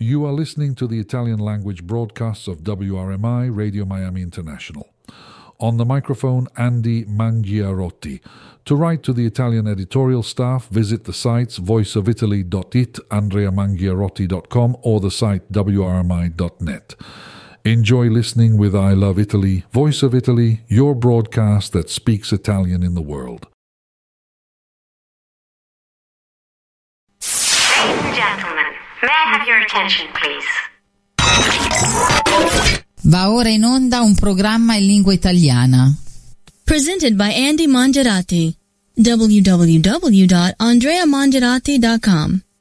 You are listening to the Italian language broadcasts of WRMI Radio Miami International. On the microphone, Andy Mangiarotti. To write to the Italian editorial staff, visit the sites voiceofitaly.it, andreamangiarotti.com, or the site wrmi.net. Enjoy listening with I Love Italy, Voice of Italy, your broadcast that speaks Italian in the world. Ladies and gentlemen, may I have your attention, please? Va ora in onda un programma in lingua italiana. Presented by Andy Mangiarotti. www.andreamangiarotti.com